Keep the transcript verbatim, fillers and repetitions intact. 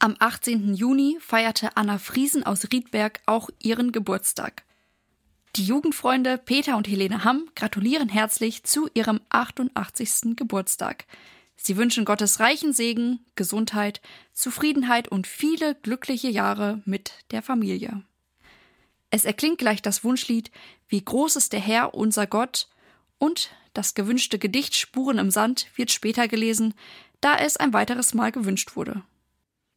Am achtzehnten Juni feierte Anna Friesen aus Riedberg auch ihren Geburtstag. Die Jugendfreunde Peter und Helene Hamm gratulieren herzlich zu ihrem achtundachtzigsten Geburtstag. Sie wünschen Gottes reichen Segen, Gesundheit, Zufriedenheit und viele glückliche Jahre mit der Familie. Es erklingt gleich das Wunschlied »Wie groß ist der Herr, unser Gott« und das gewünschte Gedicht »Spuren im Sand« wird später gelesen, da es ein weiteres Mal gewünscht wurde.